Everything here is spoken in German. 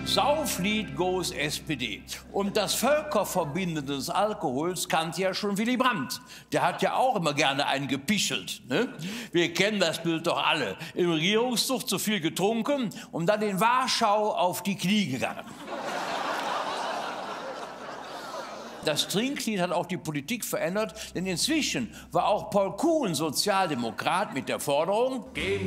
Sauflied goes SPD. Und das Völkerverbindende des Alkohols kannte ja schon Willy Brandt. Der hat ja auch immer gerne einen gepichelt. Ne? Wir kennen das Bild doch alle. Im Regierungszug zu viel getrunken und dann in Warschau auf die Knie gegangen. Das Trinklied hat auch die Politik verändert, denn inzwischen war auch Paul Kuhn Sozialdemokrat mit der Forderung: Geben